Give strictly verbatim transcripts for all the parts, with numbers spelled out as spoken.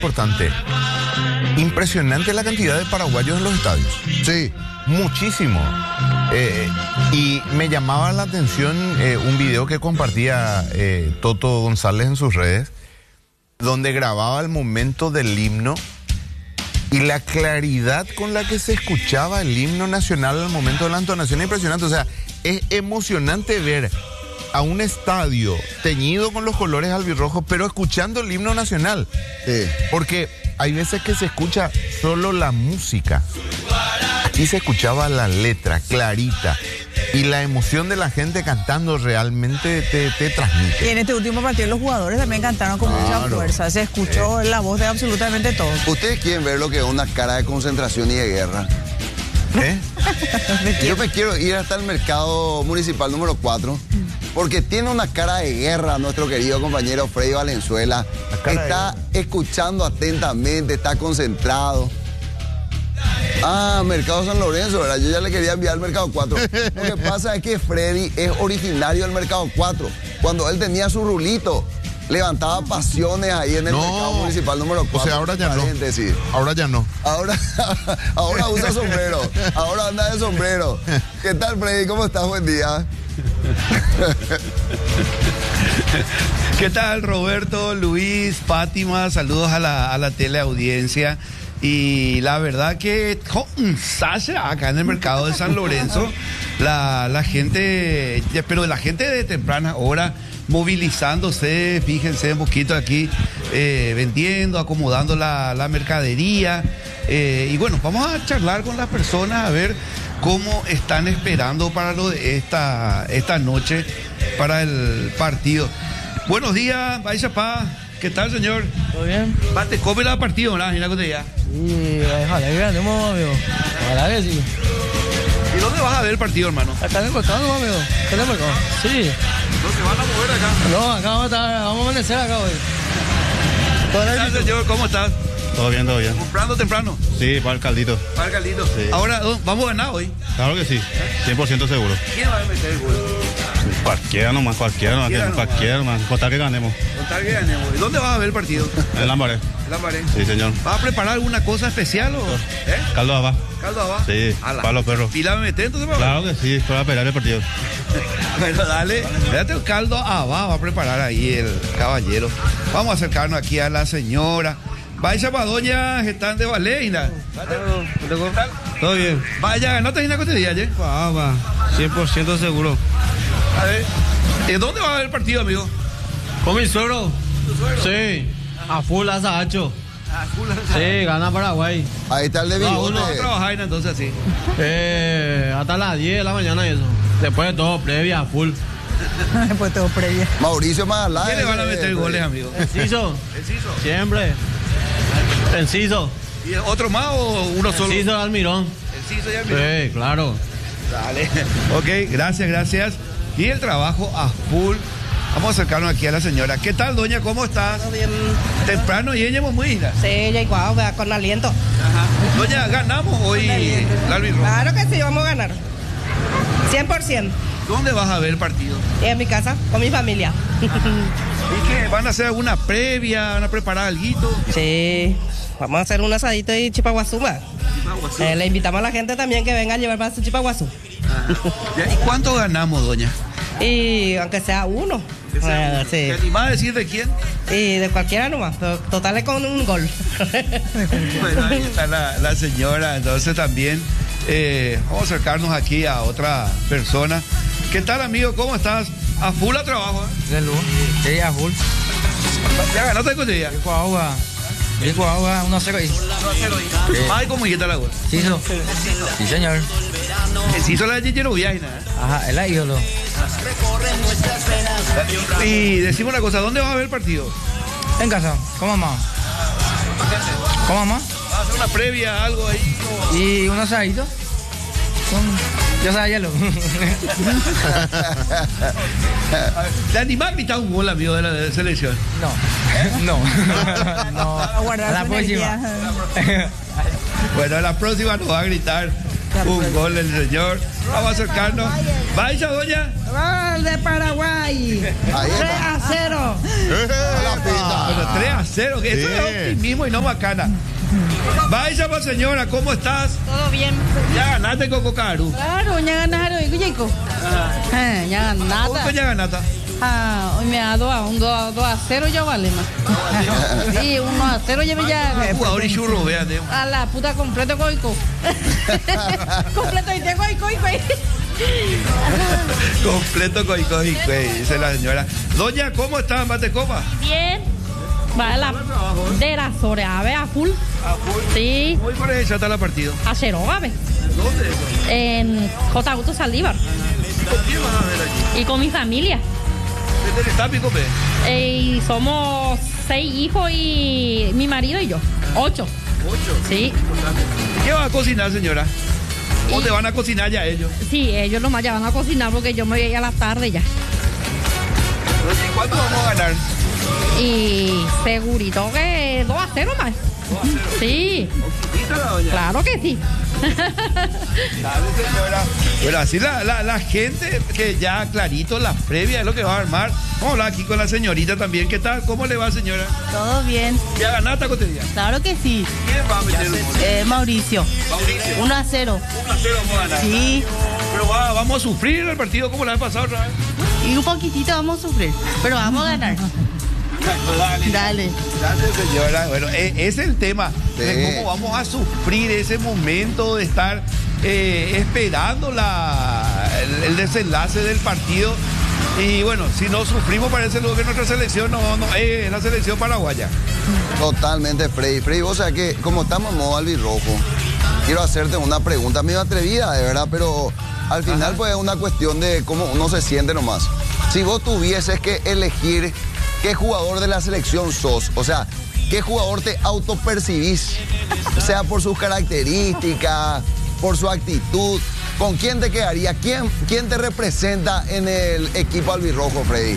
Importante. Impresionante la cantidad de paraguayos en los estadios. Sí. Muchísimo. Eh, y me llamaba la atención eh, un video que compartía eh, Toto González en sus redes, donde grababa el momento del himno y la claridad con la que se escuchaba el himno nacional al momento de la entonación. Impresionante. O sea, es emocionante ver a un estadio teñido con los colores albirrojos, pero escuchando el himno nacional. Sí. Porque hay veces que se escucha solo la música. Aquí se escuchaba la letra clarita y la emoción de la gente cantando realmente te, te transmite. Y en este último partido los jugadores también cantaron con Claro. mucha fuerza. Se escuchó Eh. la voz de absolutamente todos. ¿Ustedes quieren ver lo que es una cara de concentración y de guerra? ¿Eh? Yo me quiero ir hasta el mercado municipal número cuatro, porque tiene una cara de guerra nuestro querido compañero Freddy Valenzuela. cara de Está guerra. escuchando atentamente, está concentrado. Ah, Mercado San Lorenzo, ¿verdad? Yo ya le quería enviar al Mercado cuatro. Lo que pasa es que Freddy es originario del Mercado cuatro. Cuando él tenía su rulito, levantaba pasiones ahí en el No. Mercado Municipal número cuatro. O sea, ahora ya no. Paréntesis. Ahora ya no. Ahora, ahora usa sombrero, ahora anda de sombrero. ¿Qué tal, Freddy? ¿Cómo estás? Buen día. ¿Qué tal, Roberto, Luis, Fátima? Saludos a la, a la teleaudiencia. Y la verdad que Sasha, acá en el mercado de San Lorenzo, la, la gente, pero la gente de temprana hora movilizándose, fíjense un poquito aquí, eh, vendiendo, acomodando la, la mercadería. Eh, y bueno, vamos a charlar con las personas a ver cómo están esperando para lo de esta, esta noche, para el partido. Buenos días, Baixapá. ¿Qué tal, señor? ¿Todo bien? Bate, come la partido, ¿no? En la cotidiana. Y ojalá que ganemos, amigo. Ojalá que sí. ¿Y dónde vas a ver el partido, hermano? Acá en el mercado, amigo. ¿Qué en el mercado? Sí. ¿No se van a mover acá? No, acá vamos a, estar, vamos a amanecer acá hoy. ¿Qué tal, señor? ¿Cómo estás? Todo bien, todo bien. ¿Comprando temprano? Sí, para el caldito. Para el caldito. Sí. Ahora, ¿dó- ¿vamos a ganar hoy? Claro que sí, cien por ciento seguro. ¿Quién va a meter el gol? Cualquiera nomás, cualquiera nomás, Cualquiera nomás. cualquiera nomás. Contar que ganemos. Contar que ganemos. ¿Y dónde vas a ver el partido? En Lambaré. En la pared. Sí, señor. ¿Vas a preparar alguna cosa especial o...? ¿Eh? Caldo abajo. ¿Caldo abajo? Sí, A la- para los perros. ¿Pila me meter entonces, papá? Claro que sí, para pelear el partido. Bueno, dale. Fíjate el caldo abajo, va a preparar ahí el caballero. Vamos a acercarnos aquí a la señora. Vaya para doña Getán de Valeina. Todo bien. Vaya, ¿no te una cotidiana, ayer? Vamos, cien por ciento seguro. A ver, ¿de dónde va a ver el partido, amigo? ¿Con mi suegro? Sí. A full asahacho. Sí, gana Paraguay. Ahí está el de No, bigote. uno Vamos a trabajar entonces así. Eh, hasta las diez de la mañana y eso. Después de todo, previa, a full. Después todo previa. Mauricio Magalá. ¿Quién le van a meter goles, amigo? Enciso. Enciso. Siempre. Enciso. ¿Y otro más o uno solo? Enciso de Almirón. Enciso ya, amigo. Sí, claro. Dale. Ok, gracias, gracias. Y el trabajo a full. Vamos a acercarnos aquí a la señora. ¿Qué tal, doña? ¿Cómo estás? Bien. Temprano y ella muy linda. Sí, ya igual, vea, con aliento. Ajá. Doña, ganamos hoy el árbitro. Claro que sí, vamos a ganar. cien por ciento. ¿Dónde vas a ver el partido? Y en mi casa, con mi familia. ¿Y qué? ¿Van a hacer alguna previa? ¿Van a preparar algo? Sí, vamos a hacer un asadito y chipaguazuma. Eh, le invitamos a la gente también que venga a llevar para su chipaguazú. ¿Y cuánto ganamos, doña? Y aunque sea uno. Eh, ¿Te sí. animás a decir de quién? Y de cualquiera nomás, pero total es con un gol. Bueno, ahí está la, la señora. Entonces también eh, vamos a acercarnos aquí a otra persona. ¿Qué tal, amigo? ¿Cómo estás? A full a trabajo, ¿eh? De luz. Sí, a full. ¿Ya ganaste con ella? Dijo agua. Dijo agua, uno cero ahí. Ay, ¿cómo dijiste la gol? Sí, sí, señor. Sí, hizo la de Chichero Viaina. Ajá, el ídolo. Y decimos una cosa, ¿dónde vas a ver el partido? En casa, con mamá. ¿Con mamá? ¿Vas a hacer una previa, algo ahí? Y un asadito. Con... Yo sabía hielo. ¿Te animás a invitar un gol, amigo, de la de selección? No. No. No. A guardar A la su próxima. energía. Bueno, a la próxima nos va a gritar Un gol del señor. Vamos a acercarnos. Vaya, doña. Gol de Paraguay. Ahí tres está. a cero. A la pista. Bueno, tres a cero, que eso Sí. es optimismo y no bacana. Vaya, pues, señora, ¿cómo estás? Todo bien. Ya ganaste con Cocaru. Claro, ya ganaron, Guico. Eh, ya ¿Cómo nada. que ya ganaste? Ah, hoy me ha dado a un dos a cero ya vale más. Sí, uno a cero ya me ya. Jugador y churro, vean. eh. A la puta completo coico. Completo y tengo coico y Completo coi coi, coi, dice la señora. Doña, ¿cómo está, Matecopa? Bien. Va la de la Soreave a full. A full. Sí. Hoy por eso está la partido. A cero, ave. ¿Dónde es eso? En J. Augusto Saldívar. ¿Con quién vas a ver allí? Y con mi familia. ¿Desde el Estapico, ve? Eh, y somos seis hijos y mi marido y yo. Ocho. Ocho. Sí. ¿Qué va a cocinar, señora? ¿O Y- te van a cocinar ya ellos? Sí, ellos nomás ya van a cocinar porque yo me voy a ir a la tarde ya. ¿Y cuánto vamos a ganar? Y segurito que dos a cero más. Sí, ¿Lista la doña? claro que sí. Dale, señora. Bueno, así la, la, la gente que ya clarito la previa es lo que va a armar. Vamos a hablar aquí con la señorita también. ¿Qué tal? ¿Cómo le va, señora? Todo bien. ¿Ya ganaste cotidiana? Claro que sí. ¿Quién va a meter el gol? Eh, Mauricio, Mauricio. uno a cero. uno a cero vamos a ganar. Sí. Pero va, vamos a sufrir el partido como la vez pasada otra vez. Y un poquitito vamos a sufrir, pero vamos a ganar. Dale. Dale. Gracias, señora. Bueno, e- ese es el tema de Sí. cómo vamos a sufrir ese momento de estar eh, esperando la, el, el desenlace del partido. Y bueno, si no sufrimos, parece luego que nuestra selección no, no es la selección paraguaya. Totalmente, Freddy. Freddy, vos sabés que como estamos en modo albirrojo, quiero hacerte una pregunta medio atrevida, de verdad, pero al final pues es una cuestión de cómo uno se siente nomás. Si vos tuvieses que elegir qué jugador de la selección sos, o sea, qué jugador te autopercibís, sea por sus características, por su actitud, ¿con quién te quedaría? ¿Quién, quién te representa en el equipo albirrojo, Freddy?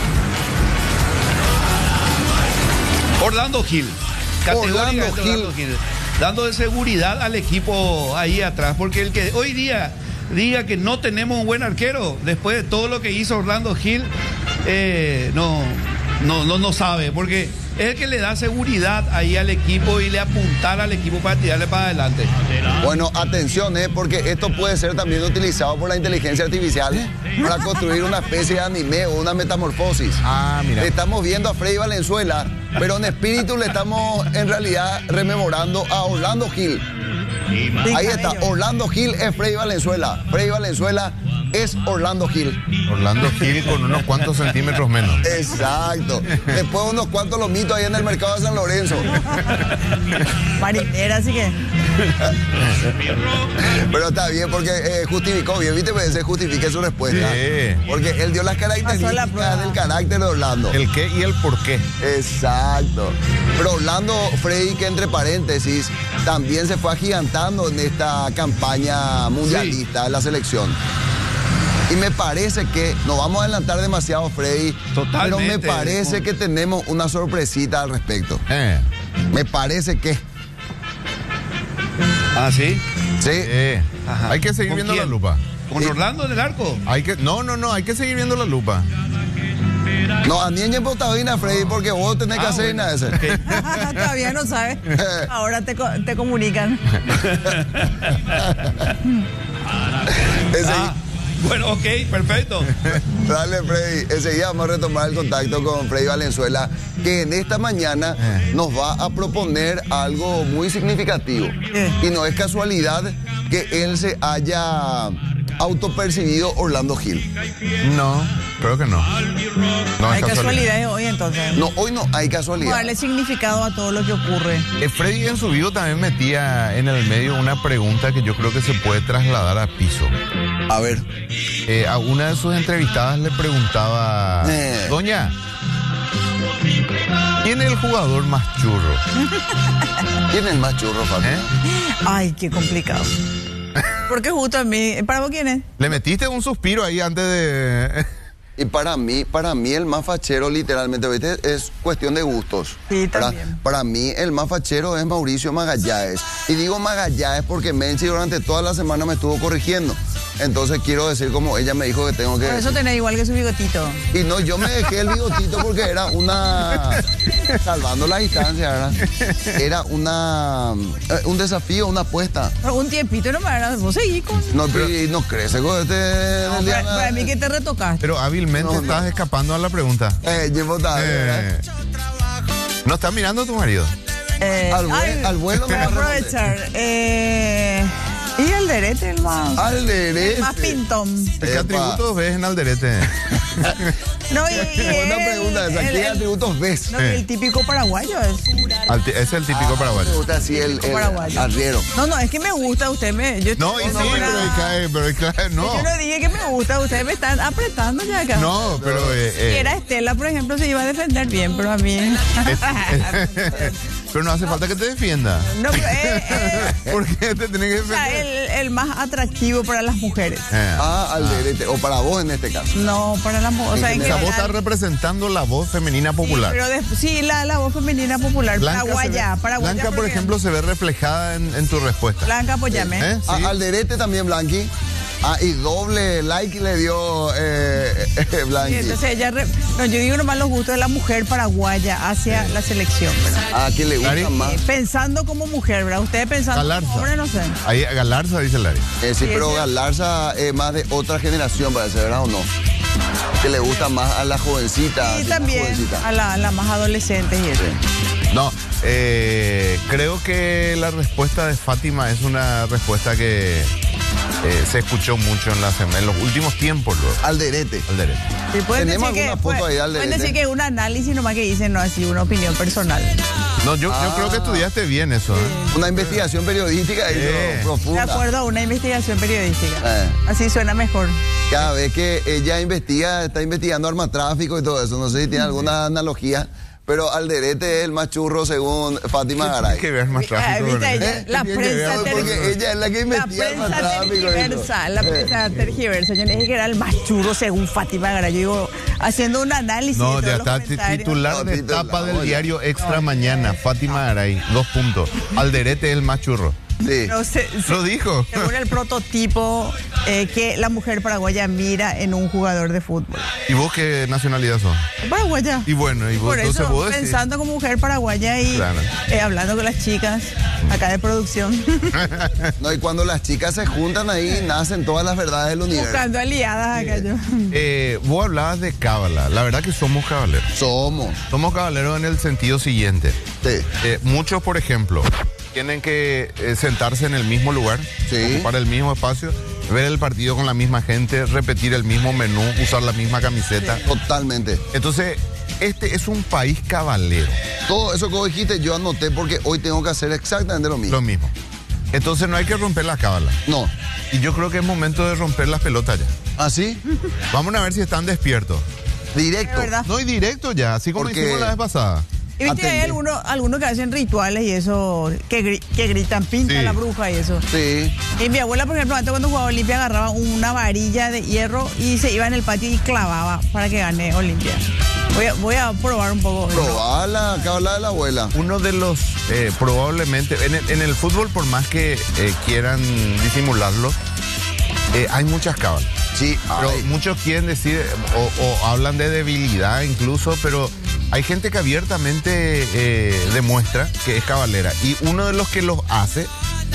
Orlando Gil. Categóricamente Orlando Gil. Orlando Gil. Dando de seguridad al equipo ahí atrás. Porque el que hoy día diga que no tenemos un buen arquero, después de todo lo que hizo Orlando Gil, eh, no, no, no, no sabe. Porque es el que le da seguridad ahí al equipo y le apuntala al equipo para tirarle para adelante. Bueno, atención, ¿eh? Porque esto puede ser también utilizado por la inteligencia artificial para construir una especie de anime o una metamorfosis. Ah, mira. Estamos viendo a Freddy Valenzuela, pero en espíritu le estamos en realidad rememorando a Orlando Gil. Ahí está, Orlando Gil es Freddy Valenzuela. Freddy Valenzuela es Orlando Gil. Orlando Gil con unos cuantos centímetros menos. Exacto. Después unos cuantos lomitos ahí en el mercado de San Lorenzo. Marinera, así que. Pero está bien porque eh, justificó bien, ¿viste? Pues se justifique su respuesta. Sí. Porque él dio las Pasó la características prueba. del carácter de Orlando. El qué y el por qué. Exacto. Pero Orlando Freddy, que entre paréntesis, también se fue agigantando en esta campaña mundialista de la selección. Y me parece que, no vamos a adelantar demasiado, Freddy, Totalmente. pero me parece que tenemos una sorpresita al respecto. Eh, Me parece que, ¿Ah, sí? sí, eh. Ajá. Hay que seguir ¿Con viendo quién? la lupa. ¿Con Orlando en el arco? Hay que, no, no, no, hay que seguir viendo la lupa. no, a mí en Botavina, Freddy, porque vos tenés que Ah, hacer bueno. nada de ese. Ok. Todavía no sabes. Ahora te, co- te comunican. Ese- Ah, bueno, ok, perfecto. Dale, Freddy. Enseguida vamos a retomar el contacto con Freddy Valenzuela, que en esta mañana Eh. nos va a proponer algo muy significativo. ¿Qué? Y no es casualidad que él se haya autopercibido Orlando Gil. No, creo que no. No Hay es casualidad. casualidades hoy entonces. No, hoy no hay Vamos a casualidad. darle significado a todo lo que ocurre. Eh, Freddy en su video también metía en el medio una pregunta que yo creo que se puede trasladar a piso. A ver, Eh, a una de sus entrevistadas le preguntaba, Eh. Doña, ¿quién es el jugador más churro? ¿quién es el más churro, Fabi? ¿Eh? Ay, qué complicado. Porque justo a mí. ¿Para vos quién es? Le metiste un suspiro ahí antes de... Y para mí, para mí el más fachero literalmente, ¿viste? Es cuestión de gustos. Sí, ¿verdad? también. Para mí el más fachero es Mauricio Magallanes. Y digo Magallanes porque Menchi durante toda la semana me estuvo corrigiendo. Entonces quiero decir como ella me dijo que tengo que... Por eso tenés igual que su bigotito. Y no, yo me dejé el bigotito porque era una... Salvando la distancia, ¿verdad? Era una... eh, un desafío, una apuesta. Por un tiempito no me harás, vos seguí con... No, y no crece con este... No, para, para mí que te retocaste. Pero hábilmente No, no. estás escapando a la pregunta. Eh, llevo tarde, ¿verdad? Eh, ¿No está mirando tu marido? Eh, Al buen- ay, al bueno me para va a aprovechar. Eh, y el derete, el más... Al derete. el más pintón. ¿Qué Epa. atributos ves en Alderete? No, y, y Buena el- pregunta esa. el- ¿Qué el- atributos ves? no, y el típico paraguayo es. Al ti- Ese es el típico Me paraguayo. gusta así el, el Paraguayo. arriero. No, no, es que me gusta, usted me... Yo No, y sí, estoy- pero, ahí cae, pero ahí cae, no. Yo no dije que me gusta, ustedes me están apretando ya acá. No, pero... eh, Si eh, era Estela, por ejemplo, se iba a defender bien, pero a mí... pero no hace falta que te defienda. no, pero, eh, eh, ¿Por qué te tenés que o sea, defender? el, el más atractivo para las mujeres. Eh, Ah, al derete. O para vos en este caso. No, para las mujeres. O sea, en o sea, vos general, estás representando la voz femenina sí, popular. pero de- sí, la, la voz femenina popular. Blanca, se ve- Paraguaya, Paraguaya. Blanca, por ejemplo, se ve reflejada en, en tu respuesta. Blanca, apóyame. ¿Eh? Ah, Sí. al derete también, Blanqui. Ah, y doble like le dio eh, eh, Sí, Blanqui. entonces ella re- no, yo digo nomás los gustos de la mujer paraguaya hacia la selección, ¿verdad? Ah, que le gusta Lari. más. Eh, pensando como mujer, ¿verdad? Ustedes pensando Galarza. como hombre, no sé. Ahí Galarza dice Lari. Eh, sí, Sí, pero ese- Galarza es más de otra generación, parece, ¿verdad o no? Que le gusta más a la jovencita. Y así, la también jovencita. a la, a la más adolescente y eso. No, eh, creo que la respuesta de Fátima es una respuesta que eh, se escuchó mucho en, la sema- en los últimos tiempos, luego. Al derete. Alderete. Sí, pueden ¿Tenemos decir que, alguna foto pueden- ahí, dale, pueden dale. decir que es un análisis nomás que dicen, no así, una opinión personal. No, yo, yo Ah. creo que estudiaste bien eso. ¿eh? Una investigación periodística y Eh. De profunda. acuerdo a una investigación periodística. Eh. Así suena mejor. Cada vez que ella investiga, está investigando armatráfico y todo eso. No sé si tiene alguna analogía, pero Alderete es el más churro según Fátima Tiene Garay. que ver más Ah, tráfico. ¿viste? con eso. Ella- la Tiene que ver, prensa porque ter- ella es la que La investiga el prensa armatráfico. y tergiversa, eso. la prensa tergiversa. Yo le dije que era el más churro según Fátima Garay. Yo digo, haciendo un análisis No, de ya todos los está ti- comentarios. titular No, de titular, etapa del oye. diario Extra Mañana. Fátima Garay, dos puntos. Alderete es el más churro. Sí. No sé, Lo dijo. según el prototipo eh, que la mujer paraguaya mira en un jugador de fútbol. ¿Y vos qué nacionalidad sos? Paraguaya. Y bueno, y vos Por entonces eso, vos decís. pensando como mujer paraguaya y Claro. eh, hablando con las chicas acá de producción, No, y cuando las chicas se juntan ahí, nacen todas las verdades del universo. buscando aliadas acá yo. Eh, vos hablabas de cábala. La verdad que somos cabaleros. Somos. Somos cabaleros en el sentido siguiente. Sí. Eh, muchos, por ejemplo, tienen que eh, sentarse en el mismo lugar, Sí. ocupar el mismo espacio, ver el partido con la misma gente, repetir el mismo menú, usar la misma camiseta. Totalmente. Entonces, este es un país cabalero, Todo eso que vos dijiste, yo anoté porque hoy tengo que hacer exactamente lo mismo. lo mismo. Entonces no hay que romper la cábala. No. Y yo creo que es momento de romper las pelotas ya. ¿Así? Vamos a ver si están despiertos. Directo. De verdad. No, y directo ya, así como Porque- hicimos la vez pasada. Y viste que hay Atendé. algunos, algunos que hacen rituales y eso, que, gri- que gritan, pinta Sí. la bruja y eso. Sí. Y mi abuela, por ejemplo, antes cuando jugaba Olimpia agarraba una varilla de hierro y se iba en el patio y clavaba para que gane Olimpia. Voy a, voy a probar un poco. Probala, acá habla de la abuela. Uno de los, eh, probablemente, en el, en el fútbol, por más que eh, quieran disimularlo, eh, hay muchas cábalas. Sí, Pero ay. muchos quieren decir, o, o hablan de debilidad incluso, pero hay gente que abiertamente eh, demuestra que es cabalera. Y uno de los que los hace,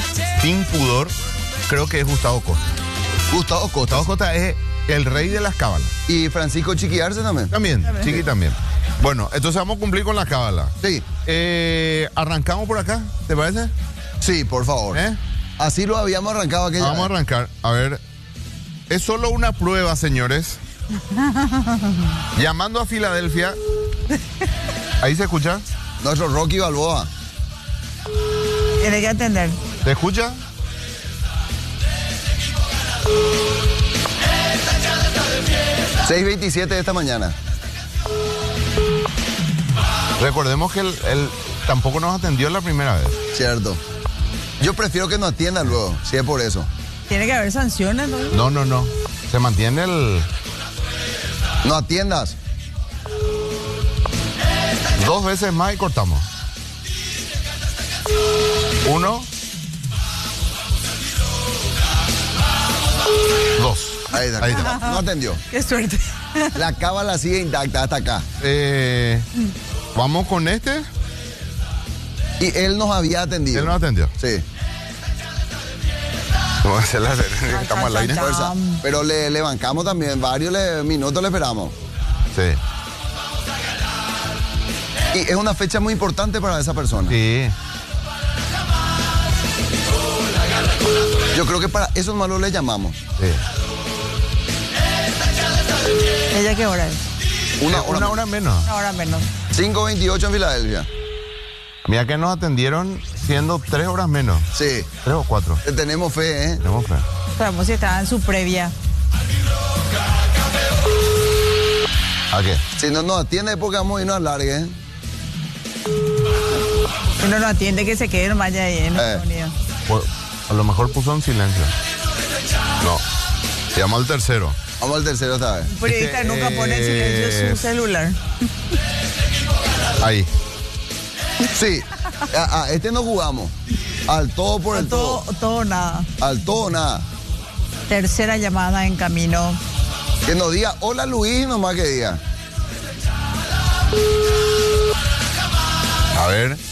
sin pudor, creo que es Gustavo Costa. Gustavo Costa. Gustavo Costa es el rey de las cábalas. Y Francisco Chiquiarse también. También, Chiqui también. Bueno, entonces vamos a cumplir con la cábala. Sí. Eh, arrancamos por acá, ¿te parece? Sí, por favor. ¿Eh? Así lo habíamos arrancado aquella Vamos a vez. arrancar. A ver, es solo una prueba, señores. Llamando a Filadelfia. Ahí se escucha. Nuestro Rocky Balboa. Tiene que atender. ¿Se escucha? seis veintisiete de esta mañana. Recordemos que él, él tampoco nos atendió la primera vez. Cierto. Yo prefiero que nos atiendan luego, si es por eso. Tiene que haber sanciones, ¿no? No, no, no. Se mantiene el... No atiendas. Dos veces más y cortamos. Uno. Dos. Ahí está. Ahí está. No atendió. Qué suerte. La cábala sigue intacta hasta acá. Eh, Vamos con este. Y él nos había atendido. Él no atendió. Sí. Vamos a hacer la estamos al aire. Fuerza. Pero le, le bancamos también. Varios le- minutos le esperamos. Sí. Y es una fecha muy importante para esa persona. Sí. Yo creo que para esos malos le llamamos. Sí. ¿Ella qué hora es? Una Una, hora, una hora menos. Una hora menos. cinco veintiocho en Filadelfia. Mira que nos atendieron siendo tres horas menos. Sí. Tres o cuatro. Le tenemos fe, ¿eh? Tenemos fe. Sabemos si estaba en su previa. ¿A qué? Si no nos atiende es porque vamos a irnos a largue, ¿eh? Si no lo atiende, que se quede nomás ya ahí en Estados Eh. Unidos. Pues, a lo mejor puso en silencio. No. Se llama el tercero. Vamos al tercero esta vez. Un periodista Este, nunca pone en silencio es- su celular. Ahí. Sí. A, a este no jugamos. Al todo por el Todo, todo. todo nada. Al todo nada. Tercera llamada en camino. Que nos diga hola Luis nomás que diga. A ver.